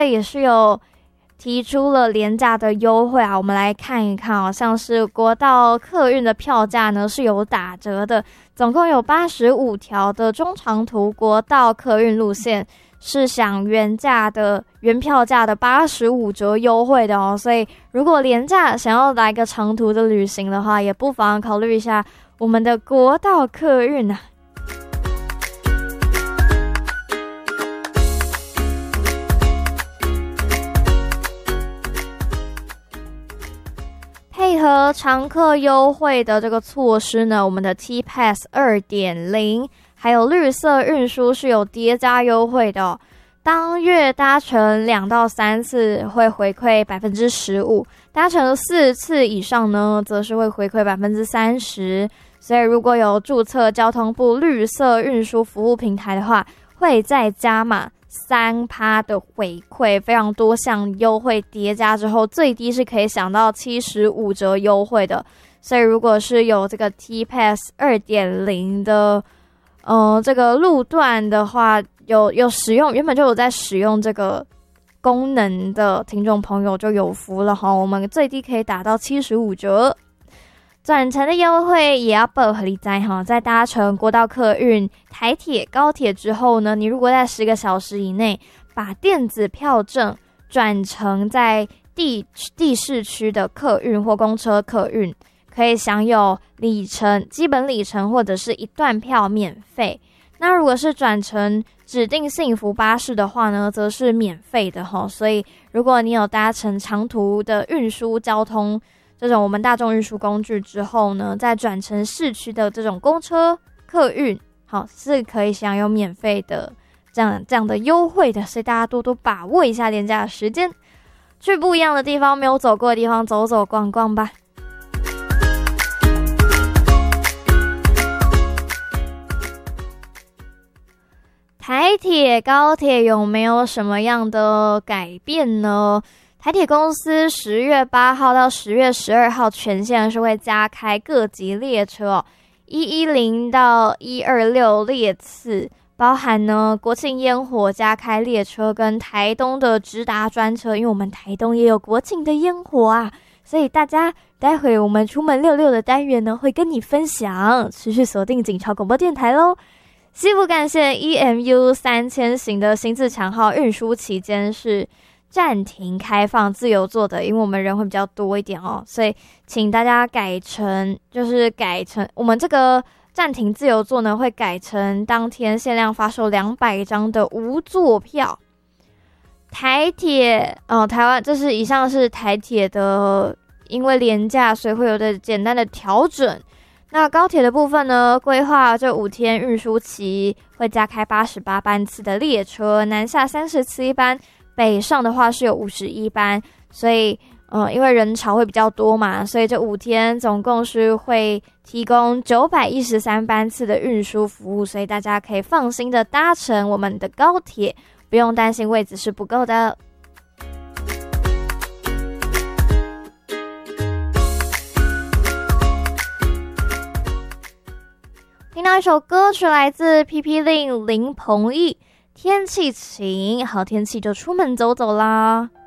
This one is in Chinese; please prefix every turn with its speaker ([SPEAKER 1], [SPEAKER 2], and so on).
[SPEAKER 1] 也是有提出了廉价的优惠啊，我们来看一看哦，像是国道客运的票价呢是有打折的，总共有85条的中长途国道客运路线是享原票价的85折优惠的哦，所以如果廉价想要来个长途的旅行的话，也不妨考虑一下我们的国道客运啊。配合常客优惠的这个措施呢，我们的 T-Pass 2.0 还有绿色运输是有叠加优惠的哦。当月搭乘2到3次会回馈 15%， 搭乘4次以上呢，则是会回馈 30%。所以如果有注册交通部绿色运输服务平台的话，会再加码3% 的回馈，非常多项优惠叠加之后，最低是可以享到75折优惠的。所以如果是有这个 T-Pass 2.0 的这个路段的话，有使用，原本就有在使用这个功能的听众朋友就有福了哈，我们最低可以打到75折。转乘的优惠也要报合理在哈，在搭乘国道客运、台铁、高铁之后呢，你如果在10个小时以内把电子票证转乘在地市区的客运或公车客运，可以享有基本里程或者是一段票免费。那如果是转乘指定幸福巴士的话呢，则是免费的哈。所以如果你有搭乘长途的运输交通这种我们大众运输工具之后呢，再转乘市区的这种公车客运，好，是可以享有免费的这样的优惠的，所以大家多多把握一下廉价的时间，去不一样的地方，没有走过的地方走走逛逛吧。台铁、高铁有没有什么样的改变呢？台铁公司10月8号到10月12号全线是会加开各级列车哦，110到126列次，包含呢国庆烟火加开列车跟台东的直达专车，因为我们台东也有国庆的烟火啊，所以大家待会我们出门66的单元呢会跟你分享，持续锁定警察广播电台咯。西部干线 EMU 3000型的新自强号运输期间是暂停开放自由座的，因为我们人会比较多一点哦，所以请大家改成我们这个暂停自由座呢，会改成当天限量发售200张的无座票。台铁台湾这是以上是台铁的，因为廉价所以会有的简单的调整。那高铁的部分呢，规划这5天运输期会加开88班次的列车，南下37班，北上的话是有51班，所以因为人潮会比较多嘛，所以这5天总共是会提供913班次的运输服务，所以大家可以放心的搭乘我们的高铁，不用担心位置是不够的。听到一首歌曲来自 PP Lin 林鹏毅，天气晴，好天气就出门走走啦。